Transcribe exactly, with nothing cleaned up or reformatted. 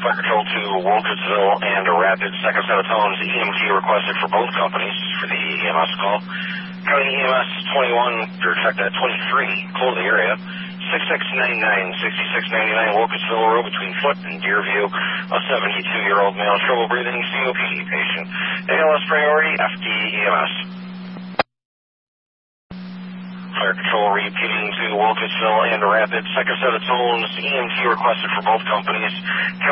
Fire Control to Wilkesville and a rapid second set of tones. E M T requested for both companies for the E M S call. County E M S twenty-one, or check that, twenty-three, close the area. sixty-six ninety-nine, sixty-six ninety-nine Wilkesville Road between Foot and Deerview. A seventy-two-year-old male, trouble breathing, C O P D patient. A L S priority, F D E M S. Fire Control repeating to Wilkesville and a rapid second set of tones. E M T requested for both companies.